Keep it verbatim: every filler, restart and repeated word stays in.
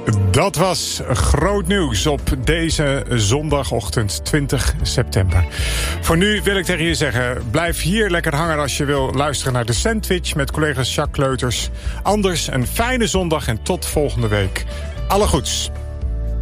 Dat was groot nieuws op deze zondagochtend twintig september. Voor nu wil ik tegen je zeggen, blijf hier lekker hangen als je wil luisteren naar de Sandwich met collega's Jacques Kleuters. Anders een fijne zondag en tot volgende week. Alle goeds.